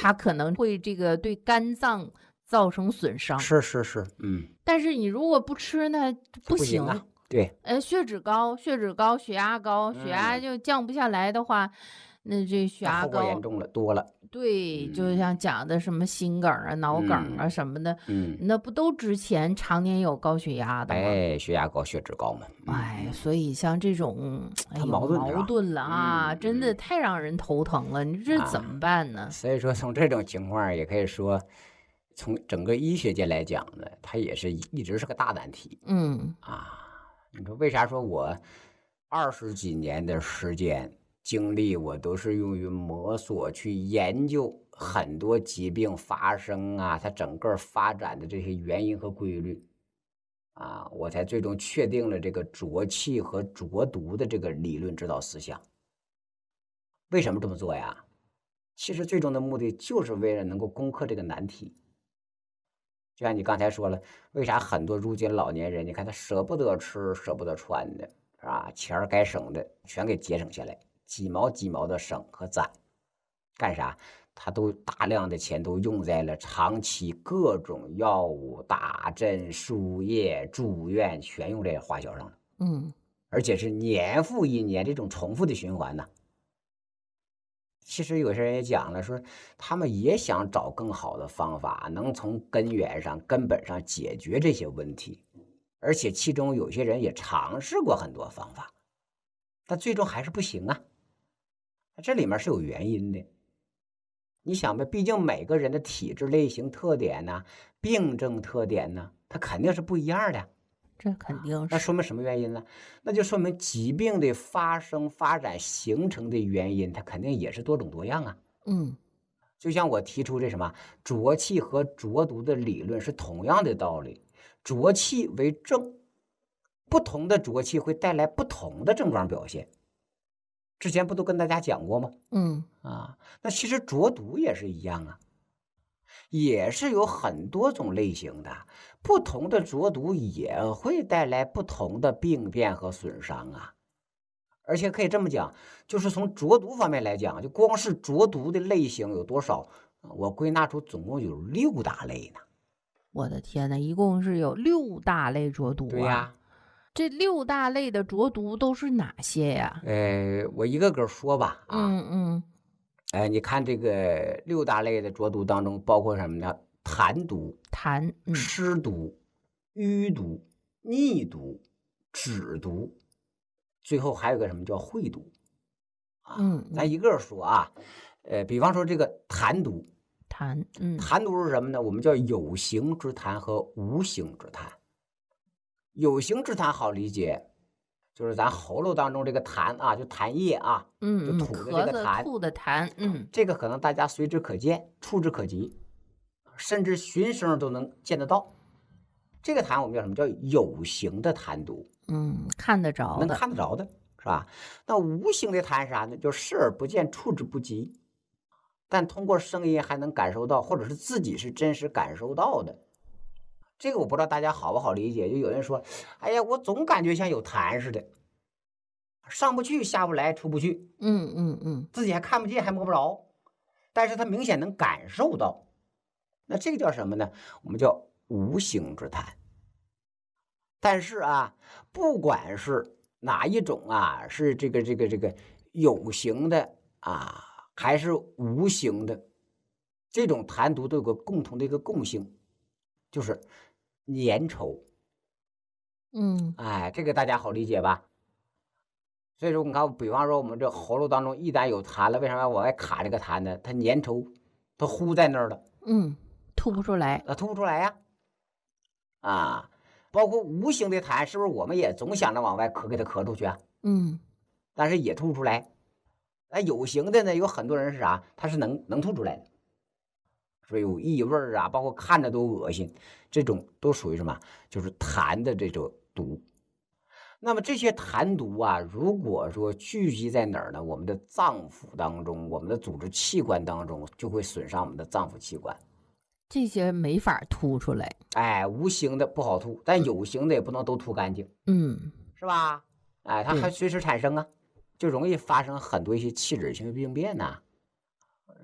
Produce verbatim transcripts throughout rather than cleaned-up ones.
它可能会这个对肝脏造成损伤。 是是是，嗯。 但是你如果不吃呢，不不行行。 啊，对， 呃，血脂高，血脂高，血压高，血压嗯， 就降不下来的话，那这血那压高， 后果严重了多了。 对，就嗯像讲的什么心梗啊、脑梗啊嗯什么的， 嗯， 那不都之前常年有高血压的吗？ 哎，血压高、血脂高嘛，嗯哎， 嗯， 所以像这种，哎它呦， 矛盾是吧？ 矛盾了啊， 嗯真的嗯太让人头疼了。你这怎啊， 么办呢？ 所以说从这种情况也可以说，从整个医学界来讲呢，它也是一直是个大难题嗯啊。你说为啥说我二十几年的时间精力，我都是用于摸索去研究很多疾病发生啊，它整个发展的这些原因和规律啊，我才最终确定了这个浊气和浊毒的这个理论指导思想。为什么这么做呀？其实最终的目的就是为了能够攻克这个难题。就像你刚才说了，为啥很多如今老年人，你看他舍不得吃、舍不得穿的，是吧？钱儿该省的全给节省下来，几毛几毛的省和攒，干啥？他都大量的钱都用在了长期各种药物、打针、输液、住院，全用在花销上了， 嗯而且是年复一年这种重复的循环呢。其实有些人也讲了，说他们也想找更好的方法，能从根源上、根本上解决这些问题，而且其中有些人也尝试过很多方法，但最终还是不行啊。这里面是有原因的。你想吧，毕竟每个人的体质类型特点呢、病症特点呢，它肯定是不一样的。 这肯定是。 那说明什么原因呢？那就说明疾病的发生、发展、形成的原因，它肯定也是多种多样啊。 嗯就像我提出这什么浊气和浊毒的理论是同样的道理，浊气为正，不同的浊气会带来不同的症状表现。之前不都跟大家讲过吗？ 嗯啊，那其实浊毒也是一样啊，也是有很多种类型的，不同的浊毒也会带来不同的病变和损伤啊。而且可以这么讲，就是从浊毒方面来讲，就光是浊毒的类型有多少？我归纳出总共有六大类呢。 我的天呐，一共是有六大类浊毒啊！ 对呀， 这六大类的浊毒都是哪些呀？ 呃，我一个个说吧啊， 嗯嗯哎，你看这个六大类的浊毒当中包括什么呢？痰毒、 痰，嗯湿毒、淤毒、腻毒、脂毒，最后还有个什么叫秽毒啊？ 嗯嗯， 咱一个个说啊，呃，比方说这个痰毒， 痰，嗯痰毒是什么呢？我们叫有形之痰和无形之痰。有形之痰好理解，就是咱喉咙当中这个痰啊，就痰液啊，就嗯嗯， 吐的这咳个痰， 嗽吐的痰，嗯这个可能大家随之可见，触之可及，甚至循声都能见得到。这个痰我们叫什么？叫有形的痰毒， 嗯，看得着能的， 看得着的，是吧？那无形的痰是啥呢？就视而不见，触之不及，但通过声音还能感受到，或者是自己是真实感受到的。这个我不知道大家好不好理解。就有人说，哎呀，我总感觉像有痰似的，上不去，下不来，出不去， 嗯嗯嗯自己还看不见，还摸不着，但是他明显能感受到。那这个叫什么呢？我们叫无形之痰。但是啊，不管是哪一种啊，是这个这个这个有形的啊，还是无形的，这种痰毒都有个共同的一个共性，就是粘稠。 嗯哎，这个大家好理解吧？所以说，你看，比方说我们这喉咙当中一旦有痰了，为什么要往外卡这个痰呢？它粘稠，它糊在那儿了， 嗯，吐不出来， 它吐不出来呀。啊，包括无形的痰，是不是我们也总想着往外咳，给它咳出去啊？ 嗯但是也吐不出来。那有形的呢，有很多人是啥？他是能能吐出来的，所以有异味啊，包括看着都恶心，这种都属于什么？就是痰的这种毒。那么这些痰毒啊，如果说聚集在哪儿呢？我们的脏腑当中，我们的组织器官当中，就会损伤我们的脏腑器官。 这些没法吐出来， 哎，无形的不好吐，但有形的也不能都吐干净， 嗯是吧？哎，它还随时产生啊，就容易发生很多一些器质性的病变呐、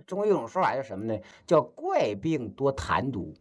中医有种说法叫什么呢？叫怪病多痰毒。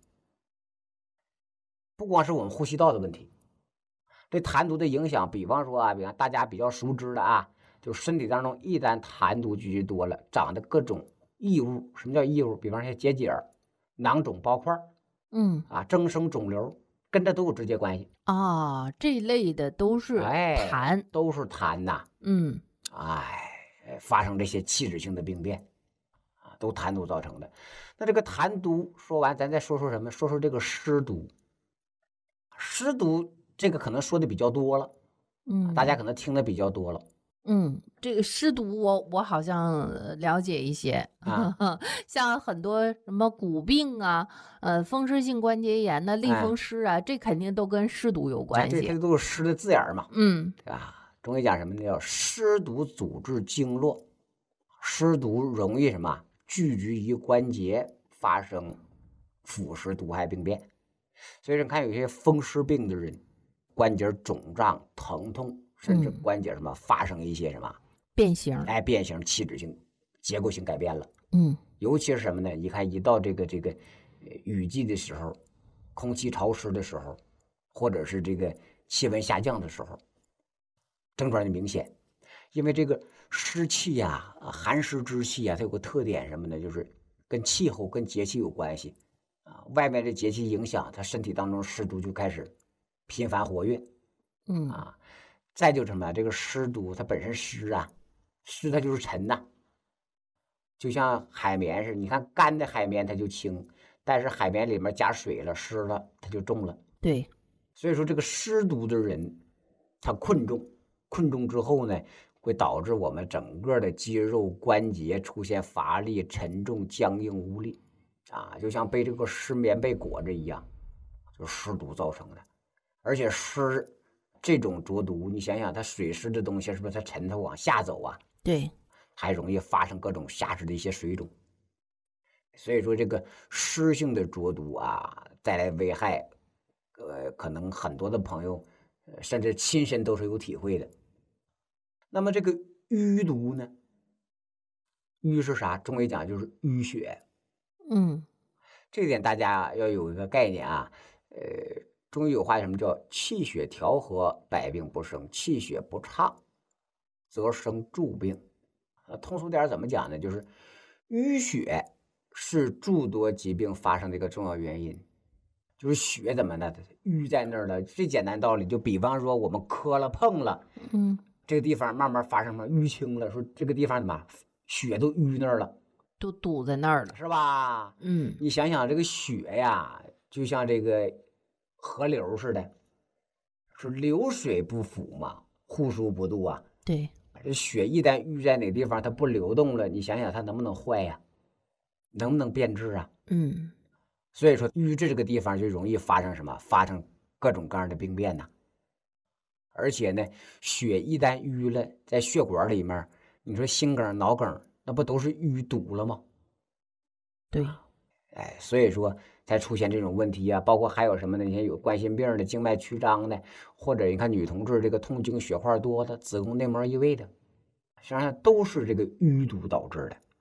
不光是我们呼吸道的问题，对痰毒的影响，比方说啊，比方大家比较熟知的啊，就身体当中一旦痰毒聚集多了，长的各种异物。什么叫异物？比方说结节、囊肿、包块， 嗯啊，增生肿瘤，跟这都有直接关系。 啊，这类的都是哎， 痰。 都是痰呐。 嗯哎，发生这些器质性的病变啊，都痰毒造成的。那这个痰毒说完，咱再说说什么？说说这个湿毒。湿毒这个可能说的比较多了， 嗯， 大家可能听的比较多了。 嗯，这个湿毒我我好像呃了解一些， 啊像很多什么骨病啊，呃，风湿性关节炎呐、类哎风湿啊，这肯定都跟湿毒有哎， 关对，这系。 都是湿的字眼儿嘛， 嗯对吧？中医讲什么呢？叫湿毒阻滞经络，湿毒容易什么聚集于关节，发生腐蚀毒害病变。所以说，看有些风湿病的人，关节肿胀、疼痛，甚至嗯关节什么发生一些什么变形。 哎变形、器质性、结构性改变了。 嗯尤其是什么呢？你看，一到这个这个呃雨季的时候，空气潮湿的时候，或者是这个气温下降的时候，症状就明显。因为这个湿气呀、啊，寒湿之气啊，它有个特点什么呢？就是跟气候、跟节气有关系啊。外面的节气影响，它身体当中湿毒就开始频繁活跃嗯啊。再就什么，这个湿毒它本身湿啊，湿它就是沉呐、就像海绵似的。你看干的海绵它就轻，但是海绵里面加水了，湿了它就重了。 对。 所以说这个湿毒的人，他困重，困重之后呢，会导致我们整个的肌肉关节出现乏力、沉重、僵硬无力，啊，就像被这个湿棉被裹着一样，就湿毒造成的。而且湿这种浊毒，你想想，它水湿的东西是不是它沉它往下走啊？ 对。 还容易发生各种下肢的一些水肿。所以说这个湿性的浊毒啊，带来危害，呃，可能很多的朋友，呃甚至亲身都是有体会的。那么这个淤毒呢？淤是啥？中医讲就是淤血。 嗯这点大家要有一个概念啊。呃，中医有话什么叫气血调和，百病不生；气血不畅，则生诸病。呃，通俗点怎么讲呢？就是淤血是诸多疾病发生的一个重要原因。就是血怎么的淤在那儿了？最简单道理，就比方说我们磕了碰了， 嗯， 这个地方慢慢发生了淤青了，说这个地方怎么血都淤那儿了， 都堵在那儿了。 是吧？ 嗯你想想这个血呀，就像这个河流似的，是流水不腐嘛，户枢不度啊。 对。 这血一旦淤在哪个地方，它不流动了，你想想它能不能坏呀？能不能变质啊？ 嗯所以说瘀滞这个地方就容易发生什么？发生各种各样的病变呐。而且呢，血一旦淤了，在血管里面，你说心梗、脑梗，那不都是淤堵了吗？ 对。 哎，所以说才出现这种问题啊。包括还有什么呢？你看有冠心病的、静脉曲张的，或者你看女同志这个痛经血块多的、子宫内膜异位的，实际上都是这个淤堵导致的。